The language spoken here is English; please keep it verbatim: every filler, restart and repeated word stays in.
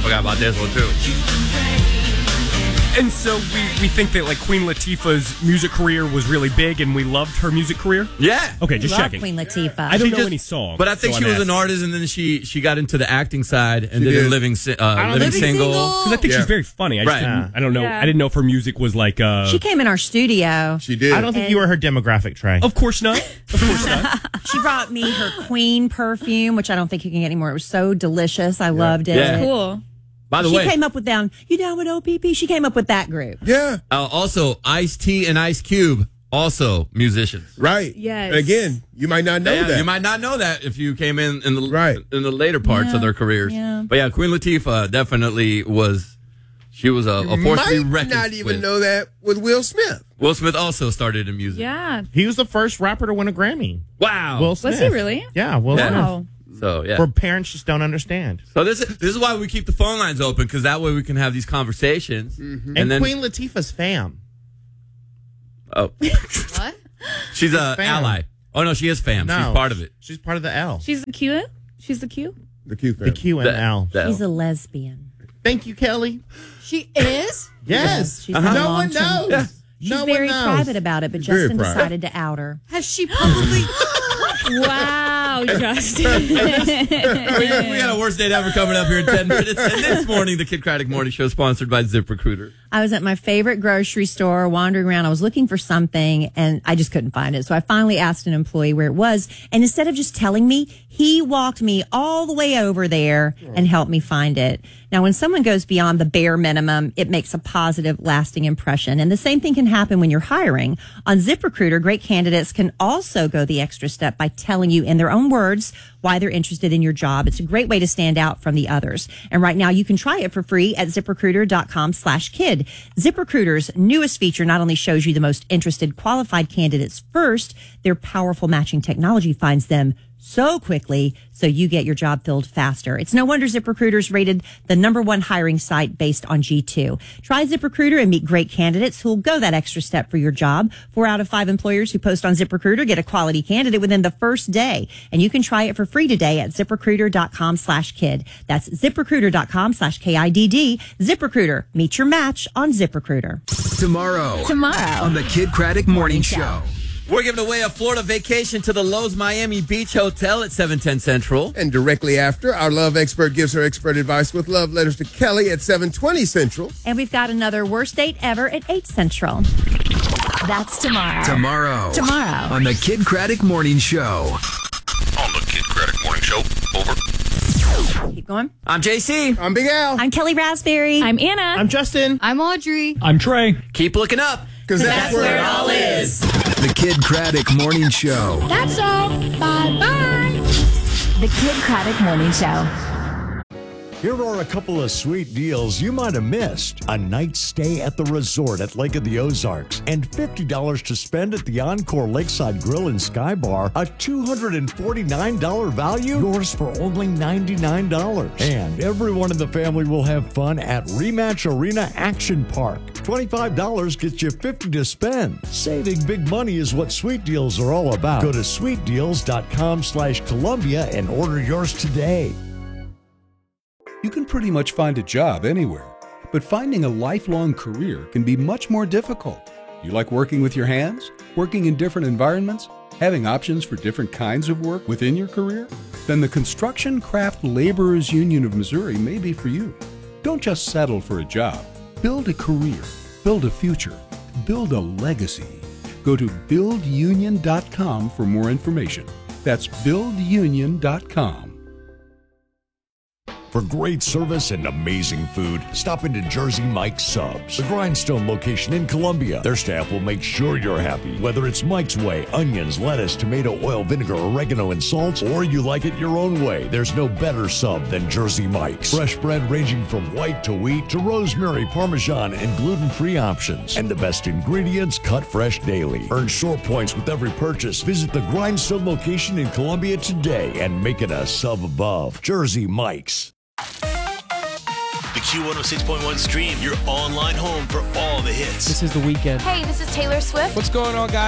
forgot about this one, too. And so we, we think that like Queen Latifah's music career was really big, and we loved her music career. Yeah. Okay, just Love checking. Queen Latifah. I don't She know just- any songs, But I think so she I'm was an asking. artist, and then she she got into the acting side, and She then did. the living si- uh, living, Living single. Single. Because I think Yeah. she's very funny. I just Right. didn't, I don't know. Yeah. I didn't know if her music was like. Uh, She came in our studio. She did. I don't think you were her demographic, Trey. Of course not. Of course not. She brought me her Queen perfume, which I don't think you can get anymore. It was so delicious. I loved it. Yeah. Cool. By the she way, came up with down. You down with O P P? She came up with that group. Yeah, uh, also Ice-T and Ice Cube, also musicians. right. Yes. And again, you might not know Yeah, that. you might not know that if you came in in the Right. in the later parts Yeah, of their careers. yeah. But yeah, Queen Latifah definitely was. She was a, a force to be might reckoned not even with. know that with Will Smith. Will Smith also started in music. Yeah. He was the first rapper to win a Grammy. Wow. Will Smith. Was he really? Yeah, Will Yeah. Smith. Wow. So yeah. Where parents just don't understand. So this is this is why we keep the phone lines open, because that way we can have these conversations. Mm-hmm. And, And, then Queen Latifah's fam. oh, What? she's a fam. ally. Oh no, she is fam. No, She's part of it. She's part of the L. She's the Q? She's the Q? The Q The family. Q and The- L. the- She's a lesbian. Thank you, Kelly. She is? Yes. She's Uh-huh. been No one long-term- knows. She's no very one knows. private about it, but Very Justin private. decided to out her. Has she publicly? Wow, Justin. we, we got a worst date ever coming up here in ten minutes. And this morning, the Kid Craddock Morning Show, sponsored by ZipRecruiter. I was at my favorite grocery store wandering around. I was looking for something and I just couldn't find it. So I finally asked an employee where it was. And instead of just telling me, he walked me all the way over there and helped me find it. Now, when someone goes beyond the bare minimum, it makes a positive, lasting impression. And the same thing can happen when you're hiring. On ZipRecruiter, great candidates can also go the extra step by telling you in their own words why they're interested in your job. It's a great way to stand out from the others. And right now you can try it for free at ZipRecruiter.com slash kid. ZipRecruiter's newest feature not only shows you the most interested qualified candidates first, their powerful matching technology finds them so quickly so you get your job filled faster. It's no wonder ZipRecruiter's rated the number one hiring site based on G two. Try ZipRecruiter and meet great candidates who'll go that extra step for your job. Four out of five employers who post on ZipRecruiter get a quality candidate within the first day. And you can try it for free today at ZipRecruiter.com slash kid. That's ZipRecruiter.com slash K I D D. ZipRecruiter. Meet your match on ZipRecruiter. Tomorrow. Tomorrow. On the Kid Craddock Morning Show. We're giving away a Florida vacation to the Lowe's Miami Beach Hotel at seven ten Central. And directly after, our love expert gives her expert advice with love letters to Kelly at seven twenty Central. And we've got another worst date ever at eight Central. That's tomorrow. Tomorrow. Tomorrow. On the Kid Craddock Morning Show. On the Kid Craddock Morning Show. Over. Keep going. I'm J C. I'm Big Al. I'm Kelly Raspberry. I'm Anna. I'm Justin. I'm Audrey. I'm Trey. Keep looking up. Because that's, where it all is. The Kid Craddock Morning Show. That's all. Bye-bye. The Kid Craddock Morning Show. Here are a couple of sweet deals you might have missed. A night's stay at the resort at Lake of the Ozarks and fifty dollars to spend at the Encore Lakeside Grill and Sky Bar. A two hundred forty-nine dollars value, yours for only ninety-nine dollars. And everyone in the family will have fun at Rematch Arena Action Park. twenty-five dollars gets you fifty dollars to spend. Saving big money is what Sweet Deals are all about. Go to sweetdeals.com slash Columbia and order yours today. You can pretty much find a job anywhere, but finding a lifelong career can be much more difficult. You like working with your hands? Working in different environments? Having options for different kinds of work within your career? Then the Construction Craft Laborers Union of Missouri may be for you. Don't just settle for a job. Build a career. Build a future. Build a legacy. Go to build union dot com for more information. That's build union dot com. For great service and amazing food, stop into Jersey Mike's Subs, the Grindstone location in Columbia. Their staff will make sure you're happy. Whether it's Mike's Way, onions, lettuce, tomato, oil, vinegar, oregano, and salt, or you like it your own way, there's no better sub than Jersey Mike's. Fresh bread ranging from white to wheat to rosemary, parmesan, and gluten-free options. And the best ingredients cut fresh daily. Earn short points with every purchase. Visit the Grindstone location in Columbia today and make it a sub above. Jersey Mike's. The Q one oh six point one stream, your online home for all the hits. This is The Weeknd. Hey, this is Taylor Swift. What's going on, guys?